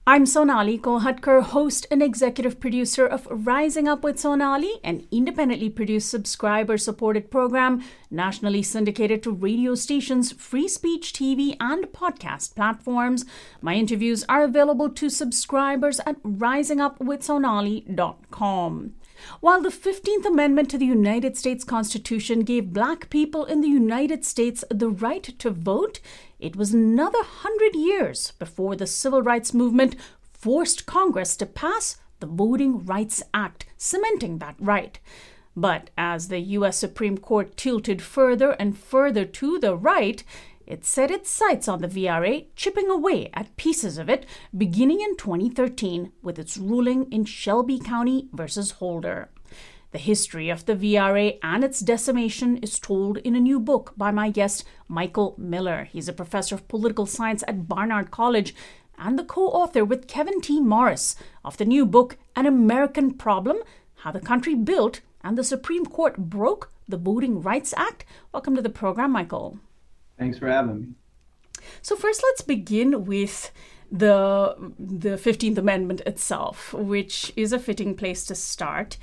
I'm Sonali Kolhatkar, host and executive producer of Rising Up with Sonali, an independently produced subscriber supported program nationally syndicated to radio stations, free speech TV, and podcast platforms. My interviews are available to subscribers at risingupwithsonali.com. While the 15th Amendment to the United States Constitution gave black people in the United States the right to vote, it was another 100 years before the Civil Rights Movement forced Congress to pass the Voting Rights Act, cementing that right. But as the U.S. Supreme Court tilted further and further to the right, it set its sights on the VRA, chipping away at pieces of it, beginning in 2013 with its ruling in Shelby County versus Holder. The history of the VRA and its decimation is told in a new book by my guest, Michael Miller. He's a professor of political science at Barnard College and the co-author with Kevin T. Morris of the new book, An American Problem: How the Country Built and the Supreme Court Broke the Voting Rights Act. Welcome to the program, Michael. Thanks for having me. So first, let's begin with the 15th Amendment itself, which is a fitting place to start.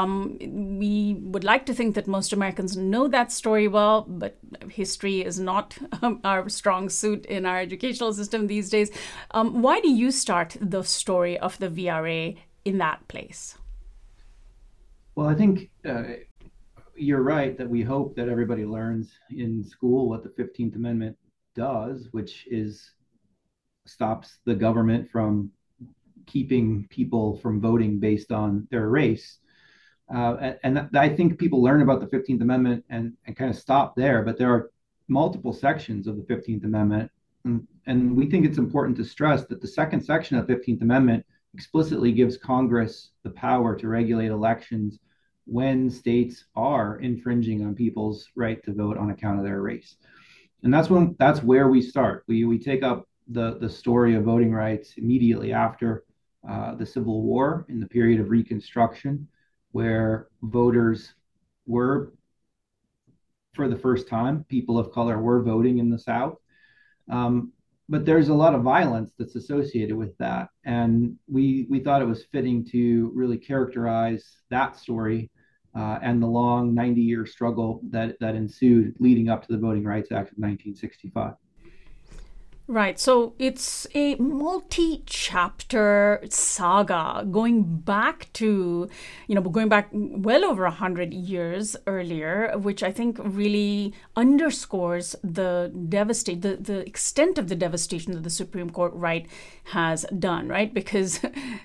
We would like to think that most Americans know that story well, but history is not our strong suit in our educational system these days. Why do you start the story of the VRA in that place? Well, I think you're right that we hope that everybody learns in school what the 15th Amendment does, which is stops the government from keeping people from voting based on their race. And I think people learn about the 15th Amendment and kind of stop there, but there are multiple sections of the 15th Amendment. And we think it's important to stress that the second section of the 15th Amendment explicitly gives Congress the power to regulate elections when states are infringing on people's right to vote on account of their race. And that's where we start. We take up the story of voting rights immediately after the Civil War, in the period of Reconstruction, where voters were, for the first time, people of color were voting in the South. But there's a lot of violence that's associated with that. And we thought it was fitting to really characterize that story and the long 90-year struggle that ensued leading up to the Voting Rights Act of 1965. Right. So it's a multi-chapter saga going back well over 100 years earlier, which I think really underscores the extent of the devastation that the Supreme Court has done, right? Because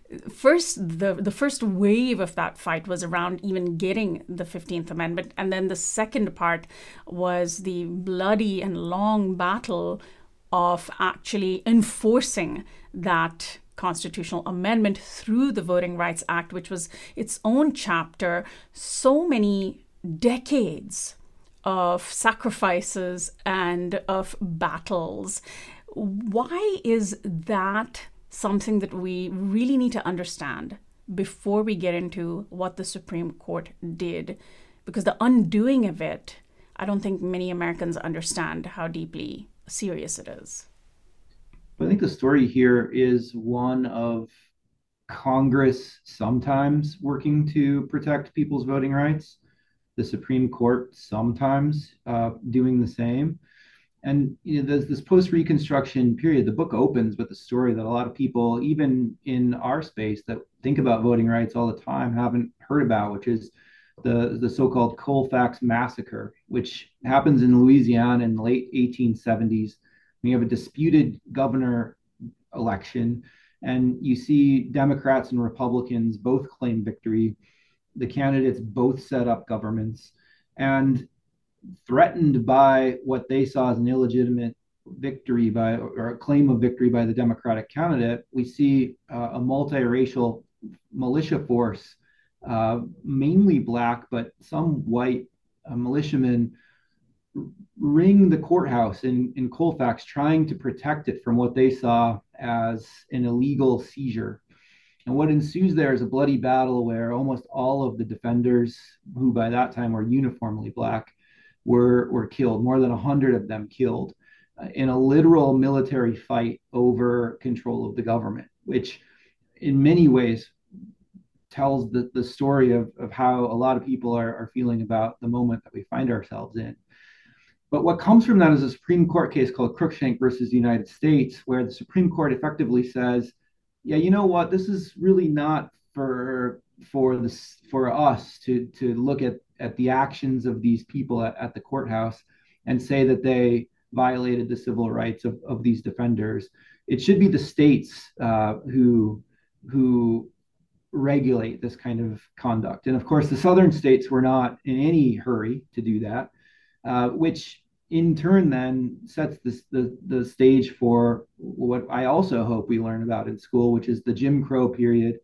the first wave of that fight was around even getting the 15th Amendment. And then the second part was the bloody and long battle of actually enforcing that constitutional amendment through the Voting Rights Act, which was its own chapter. So many decades of sacrifices and of battles. Why is that something that we really need to understand before we get into what the Supreme Court did? Because the undoing of it, I don't think many Americans understand how deeply serious it is. I think the story here is one of Congress sometimes working to protect people's voting rights, the Supreme Court sometimes doing the same. And there's this post-Reconstruction period. The book opens with a story that a lot of people, even in our space, that think about voting rights all the time, haven't heard about, which is the so-called Colfax Massacre, which happens in Louisiana in the late 1870s. We have a disputed governor election, and you see Democrats and Republicans both claim victory. The candidates both set up governments, and threatened by what they saw as an illegitimate victory or a claim of victory by the Democratic candidate, we see a multiracial militia force, mainly black, but some white militiamen, ring the courthouse in Colfax, trying to protect it from what they saw as an illegal seizure. And what ensues there is a bloody battle where almost all of the defenders, who by that time were uniformly black, were killed, more than 100 of them killed. in a literal military fight over control of the government, which in many ways tells the story of how a lot of people are feeling about the moment that we find ourselves in. But what comes from that is a Supreme Court case called Cruikshank versus the United States, where the Supreme Court effectively says, yeah, you know what, this is really not for us to look at the actions of these people at the courthouse and say that they violated the civil rights of these defenders. It should be the states who regulate this kind of conduct. And of course, the southern states were not in any hurry to do that, which in turn then sets the stage for what I also hope we learn about in school, which is the Jim Crow period,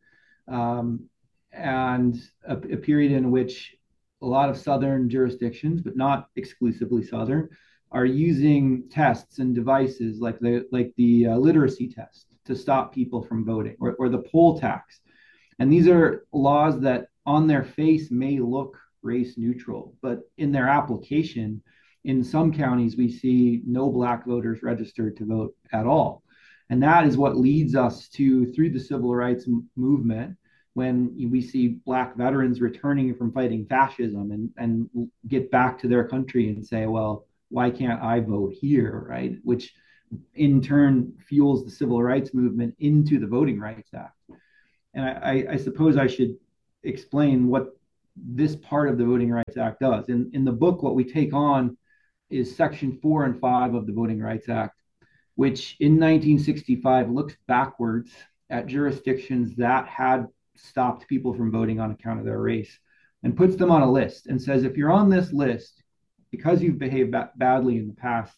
and a period in which a lot of southern jurisdictions, but not exclusively southern, are using tests and devices like the literacy test to stop people from voting, or the poll tax. And these are laws that on their face may look race neutral, but in their application, in some counties, we see no Black voters registered to vote at all. And that is what leads us to, through the civil rights movement, when we see Black veterans returning from fighting fascism and get back to their country and say, well, why can't I vote here, right? Which in turn fuels the civil rights movement into the Voting Rights Act. And I suppose I should explain what this part of the Voting Rights Act does. In the book, what we take on is Section 4 and 5 of the Voting Rights Act, which in 1965 looks backwards at jurisdictions that had stopped people from voting on account of their race and puts them on a list and says, if you're on this list, because you've behaved badly in the past,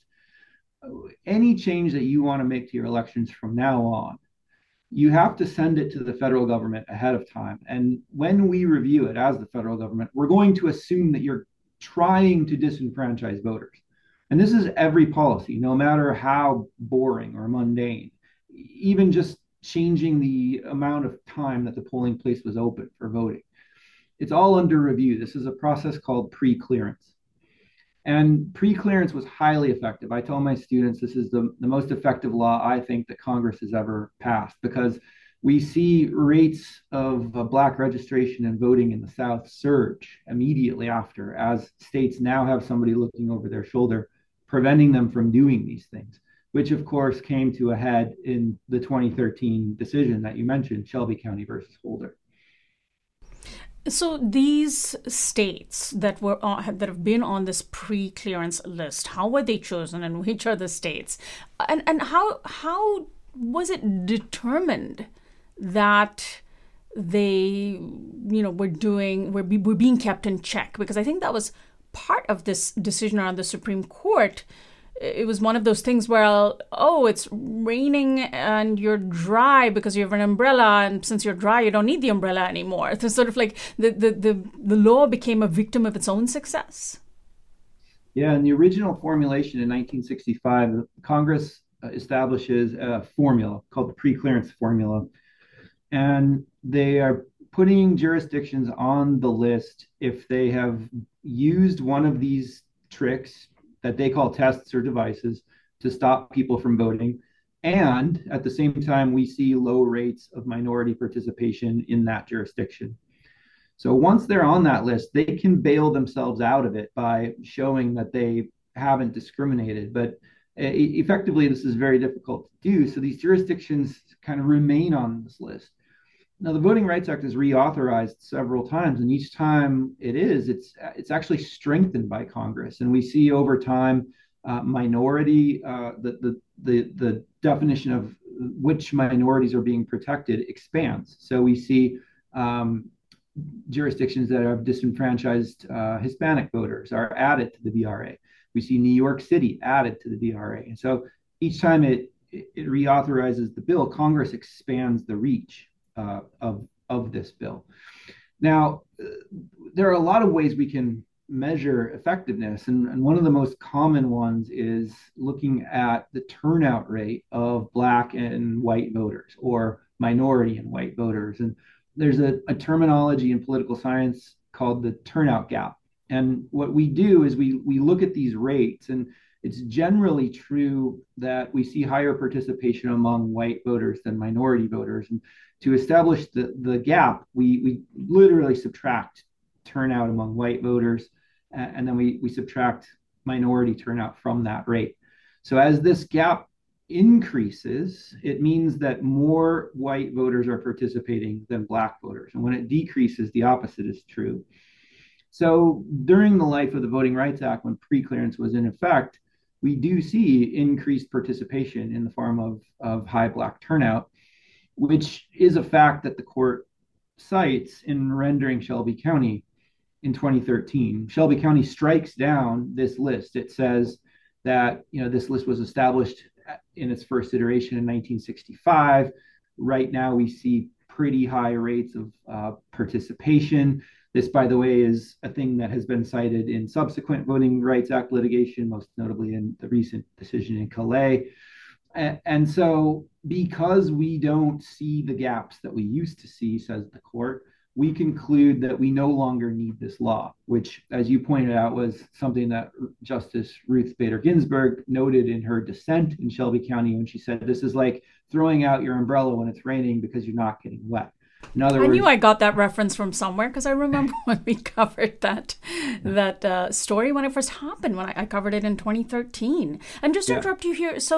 any change that you want to make to your elections from now on, you have to send it to the federal government ahead of time. And when we review it as the federal government, we're going to assume that you're trying to disenfranchise voters. And this is every policy, no matter how boring or mundane, even just changing the amount of time that the polling place was open for voting. It's all under review. This is a process called pre-clearance. And pre-clearance was highly effective. I tell my students this is the most effective law I think that Congress has ever passed, because we see rates of Black registration and voting in the South surge immediately after, as states now have somebody looking over their shoulder, preventing them from doing these things, which of course came to a head in the 2013 decision that you mentioned, Shelby County versus Holder. So these states that have been on this pre-clearance list, how were they chosen, and which are the states, and how was it determined that they were being kept in check? Because I think that was part of this decision around the Supreme Court. It was one of those things where, it's raining and you're dry because you have an umbrella, and since you're dry, you don't need the umbrella anymore. It's sort of like the law became a victim of its own success. Yeah, in the original formulation in 1965, Congress establishes a formula called the pre-clearance formula, and they are putting jurisdictions on the list if they have used one of these tricks that they call tests or devices to stop people from voting. And at the same time, we see low rates of minority participation in that jurisdiction. So once they're on that list, they can bail themselves out of it by showing that they haven't discriminated. But effectively, this is very difficult to do. So these jurisdictions kind of remain on this list. Now, the Voting Rights Act is reauthorized several times, and each time it's actually strengthened by Congress. And we see over time minority, the definition of which minorities are being protected expands. So we see jurisdictions that have disenfranchised Hispanic voters are added to the VRA. We see New York City added to the VRA. And so each time it reauthorizes the bill, Congress expands the reach of this bill. Now, there are a lot of ways we can measure effectiveness, and one of the most common ones is looking at the turnout rate of Black and white voters, or minority and white voters. And there's a terminology in political science called the turnout gap. And what we do is we look at these rates, and it's generally true that we see higher participation among white voters than minority voters. And to establish the gap, we literally subtract turnout among white voters, and then we subtract minority turnout from that rate. So as this gap increases, it means that more white voters are participating than black voters. And when it decreases, the opposite is true. So during the life of the Voting Rights Act, when preclearance was in effect, we do see increased participation in the form of high black turnout, which is a fact that the court cites in rendering Shelby County in 2013. Shelby County strikes down this list. It says that this list was established in its first iteration in 1965. Right now, we see pretty high rates of participation. This, by the way, is a thing that has been cited in subsequent Voting Rights Act litigation, most notably in the recent decision in Calais. And so because we don't see the gaps that we used to see, says the court, we conclude that we no longer need this law, which, as you pointed out, was something that Justice Ruth Bader Ginsburg noted in her dissent in Shelby County when she said, this is like throwing out your umbrella when it's raining because you're not getting wet. In other words, I knew I got that reference from somewhere because I remember when we covered that story when it first happened, when I covered it in 2013. And just to interrupt you here, so